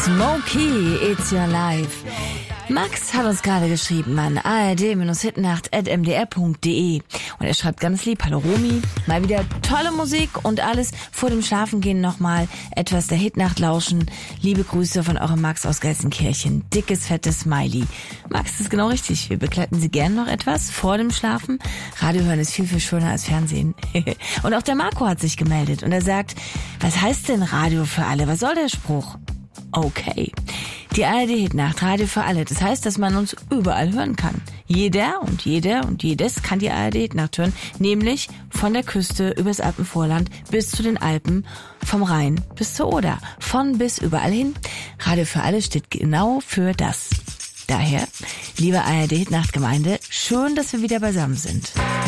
Smokey, It's Your Life. Max hat uns gerade geschrieben an ard-hitnacht@mdr.de und er schreibt ganz lieb: Hallo Romy, mal wieder tolle Musik und alles vor dem Schlafengehen nochmal etwas der Hitnacht lauschen. Liebe Grüße von eurem Max aus Gelsenkirchen. Dickes, fettes Smiley. Max, das ist genau richtig. Wir begleiten Sie gern noch etwas vor dem Schlafen. Radio hören ist viel, viel schöner als Fernsehen. Und auch der Marco hat sich gemeldet und er sagt: Was heißt denn Radio für alle? Was soll der Spruch? Okay. Die ARD-Hitnacht, Radio für alle. Das heißt, dass man uns überall hören kann. Jeder und jedes kann die ARD-Hitnacht hören. Nämlich von der Küste übers Alpenvorland bis zu den Alpen, vom Rhein bis zur Oder. Von bis überall hin. Radio für alle steht genau für das. Daher, liebe ARD-Hitnacht-Gemeinde, schön, dass wir wieder beisammen sind.